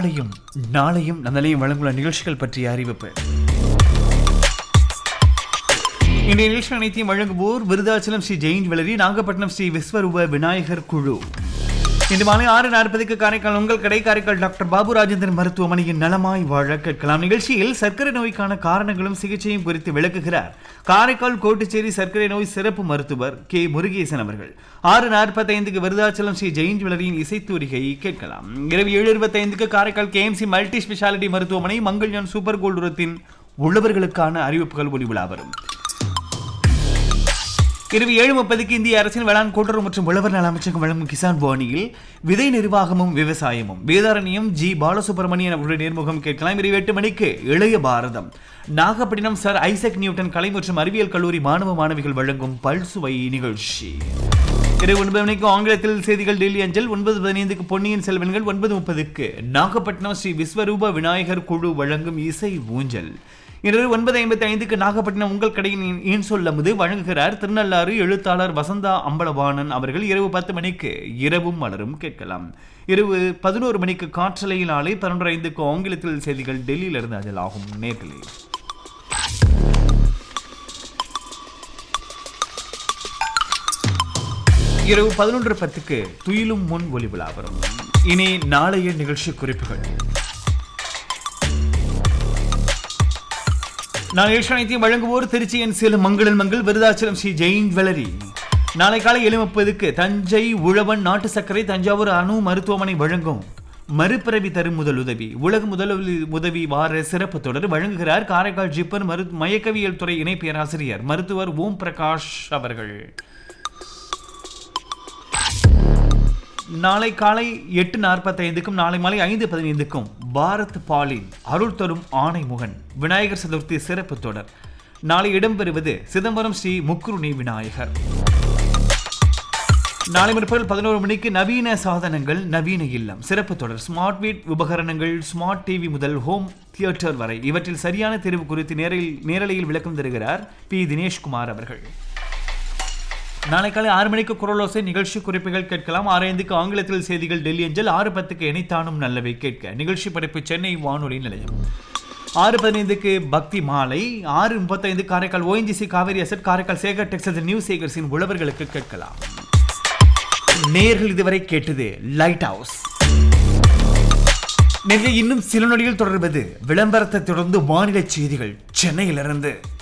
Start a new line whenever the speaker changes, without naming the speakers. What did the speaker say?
நாளையும் நந்தலையும் வழங்குள்ள நிகழ்ச்சிகள் பற்றிய அறிவிப்பு. இன்றைய நிகழ்ச்சி அனைத்தையும் வழங்குவோர் விருதாச்சலம் ஸ்ரீ ஜெயின் ஜுவல்லரி, நாகப்பட்டினம் ஸ்ரீ விஸ்வரூப விநாயகர் குழு. இன்று மாலை 6:40 காரைக்கால் உங்கள் கடை, காரைக்கால் டாக்டர் பாபு ராஜேந்திரன் மருத்துவமனையின் நலமாய் வாழ கேட்கலாம். நிகழ்ச்சியில் சர்க்கரை நோய்க்கான காரணங்களும் சிகிச்சையும் குறித்து விளக்குகிறார் காரைக்கால் கோட்டுச்சேரி சர்க்கரை நோய் சிறப்பு மருத்துவர் கே முருகேசன் அவர்கள். 6:45 விருதாச்சலம் ஸ்ரீ ஜெயின் ஜுவல்லரியின் இசைத்தூரிகை கேட்கலாம். இரவு 7:25 காரைக்கால் கேஎம்சி மல்டி ஸ்பெஷாலிட்டி மருத்துவமனை மங்கள்யான் சூப்பர் கோல்டு உரத்தின் உள்ளவர்களுக்கான அறிவிப்புகள் ஒளிவிழா வரும். இரவு 7:30 இந்திய அரசின் வேளாண் கூட்டுறவு மற்றும் உழவர் நல அமைச்சகம் வழங்கும் கிசான் வாணியில் விதை நிர்வாகமும் விவசாயமும் வேதாரண்யம் ஜி பாலசுப்ரமணியன் அவருடைய நேர்முகம் கேட்கலாம். இரவு 8 மணிக்கு இளைய பாரதம் நாகப்பட்டினம் சர் ஐசக் நியூட்டன் கலை மற்றும் அறிவியல் கல்லூரி மாணவிகள் வழங்கும் பல்சுவை நிகழ்ச்சி. இரவு 9 மணிக்கு ஆங்கிலத்தில் செய்திகள் டெல்லி அஞ்சல். 9:15 பொன்னியின் செல்வன்கள். 9:30 நாகப்பட்டினம் ஸ்ரீ விஸ்வரூப விநாயகர் குழு வழங்கும் இசை ஊஞ்சல். இரவு 9:55 நாகப்பட்டினம் உங்கள் கடையின் ஏன் சொல்லமுது வழங்குகிறார் திருநள்ளாறு எழுத்தாளர் வசந்தா அம்பலவாணன் அவர்கள். இரவு 10 மணிக்கு இரவும் மலரும் கேட்கலாம். இரவு 11 மணிக்கு காற்றலையில் நாளை 11:05 ஆங்கிலத்தில் செய்திகள் டெல்லியிலிருந்து அஞ்சலாகும். நேர்களே, இரவு 11:10 துயிலும் முன் ஒலிவிழா வரும். இனி நாளைய நிகழ்ச்சி குறிப்புகள். நான் அனைத்தையும் வழங்குவோர் திருச்சியின் சேலம் மங்களன் மங்கள் விருதாச்சலம் ஸ்ரீ ஜெயின் ஜுவல்லரி. நாளை காலை 7:30 தஞ்சை உழவன் நாட்டு சர்க்கரை தஞ்சாவூர் அணு மருத்துவமனை வழங்கும் மறுபிறவி தரும் முதலுதவி உலக முதலுதவி வார சிறப்பு தொடர். வழங்குகிறார் காரைக்கால் ஜிப்பர் மயக்கவியல் துறை இணை பேராசிரியர் மருத்துவர் ஓம் பிரகாஷ் அவர்கள். நாளை காலை 8:45 நாளை மாலை 5:15 பாரத் பாலின் அருள் தரும் ஆணைமுகன் விநாயகர் சதுர்த்தி சிறப்பு தொடர். நாளை இடம்பெறுவது சிதம்பரம் ஸ்ரீ முக்குருணி விநாயகர். நாளை முற்பகல் 11 மணிக்கு நவீன சாதனங்கள் நவீன இல்லம் சிறப்பு தொடர். ஸ்மார்ட் வீட் உபகரணங்கள் ஸ்மார்ட் டிவி முதல் ஹோம் தியேட்டர் வரை இவற்றில் சரியான தேர்வு குறித்து நேரலையில் விளக்கம் தருகிறார் பி தினேஷ்குமார் அவர்கள். நாளை காலை 6 மணிக்கு குரலோசை நிகழ்ச்சி குறிப்புகள் கேட்கலாம். 6:05 ஆங்கிலத்தில் செய்திகள் டெல்லி அஞ்சல். 6:10 இணைத்தானும் நல்லவை கேட்க நிகழ்ச்சி படைப்பு சென்னை வானொலி நிலையம். 6:15 பக்தி மாலை. 6:35 Karaikal ONGC Kaveri asset Karaikal Sekar textiles new சேகர்ஸின் உழவர்களுக்கு கேட்கலாம். நேர்கள் இதுவரை கேட்டது லைட் ஹவுஸ். இன்னும் சில நொடியில் தொடர்பது விளம்பரத்தை தொடர்ந்து மாநில செய்திகள் சென்னையிலிருந்து.